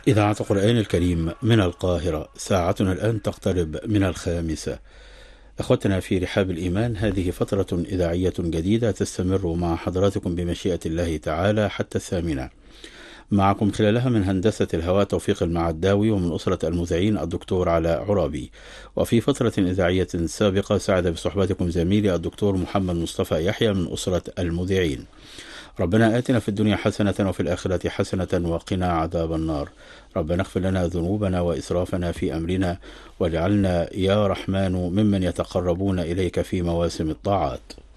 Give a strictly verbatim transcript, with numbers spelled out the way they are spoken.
إذاعة القرآن الكريم من القاهرة، ساعتنا الآن تقترب من الخامسة. أخوتنا في رحاب الإيمان، هذه فترة إذاعية جديدة تستمر مع حضراتكم بمشيئة الله تعالى حتى الثامنة. معكم خلالها من هندسة الهواء توفيق المعداوي، ومن أسرة المذيعين الدكتور علاء عرابي. وفي فترة إذاعية سابقة ساعد بصحبتكم زميلي الدكتور محمد مصطفى يحيى من أسرة المذيعين. ربنا آتنا في الدنيا حسنة وفي الآخرة حسنة وقنا عذاب النار. ربنا اغفر لنا ذنوبنا وإسرافنا في أمرنا، واجعلنا يا رحمن ممن يتقربون إليك في مواسم الطاعات.